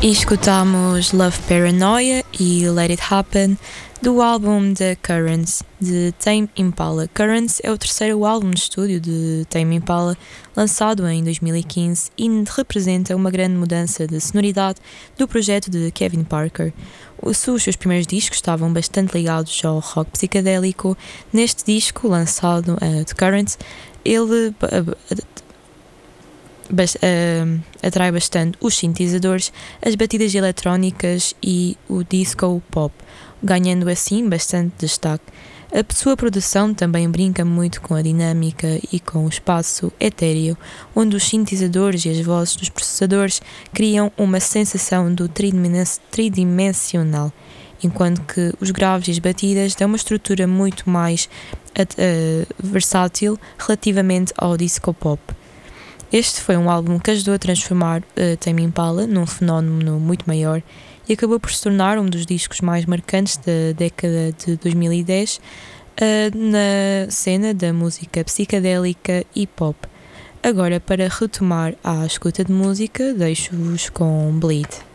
E escutamos Love Paranoia e Let It Happen do álbum The Currents de Tame Impala. Currents é o terceiro álbum de estúdio de Tame Impala, lançado em 2015 e representa uma grande mudança de sonoridade do projeto de Kevin Parker. Os seus primeiros discos estavam bastante ligados ao rock psicadélico. Neste disco, lançado The Currents, ele atrai bastante os sintetizadores, as batidas eletrónicas e o disco pop, ganhando assim bastante destaque. A sua produção também brinca muito com a dinâmica e com o espaço etéreo, onde os sintetizadores e as vozes dos processadores criam uma sensação do tridimensional, enquanto que os graves e as batidas dão uma estrutura muito mais versátil relativamente ao disco pop. Este foi um álbum que ajudou a transformar Tame Impala num fenómeno muito maior e acabou por se tornar um dos discos mais marcantes da década de 2010 na cena da música psicadélica e pop. Agora, para retomar a escuta de música, deixo-vos com Bleed.